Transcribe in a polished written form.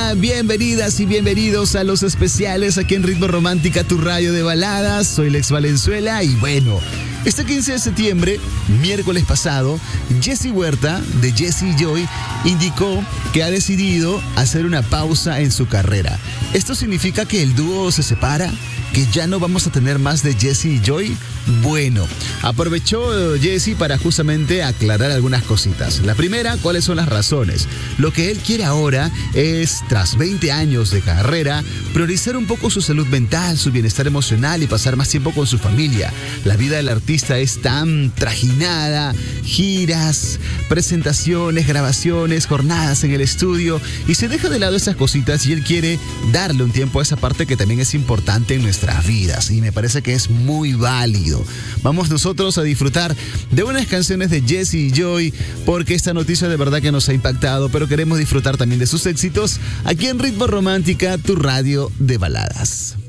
Hola, bienvenidas y bienvenidos a los especiales aquí en Ritmo Romántica, tu radio de baladas. Soy Lex Valenzuela y bueno, este 15 de septiembre, miércoles pasado, Jessie Huerta de Jessie Joy indicó que ha decidido hacer una pausa en su carrera. ¿Esto significa que el dúo se separa? ¿Que ya no vamos a tener más de Jessie y Joy? Bueno, aprovechó Jessie para justamente aclarar algunas cositas. La primera, ¿cuáles son las razones? Lo que él quiere ahora es, tras 20 años de carrera, priorizar un poco su salud mental, su bienestar emocional y pasar más tiempo con su familia. La vida del artista es tan trajinada, giras, presentaciones, grabaciones, jornadas en el estudio, y se deja de lado esas cositas y él quiere darle un tiempo a esa parte que también es importante en nuestras vidas, y me parece que es muy válido. Vamos nosotros a disfrutar de unas canciones de Jessie y Joy, porque esta noticia de verdad que nos ha impactado, pero queremos disfrutar también de sus éxitos aquí en Ritmo Romántica, tu radio de baladas.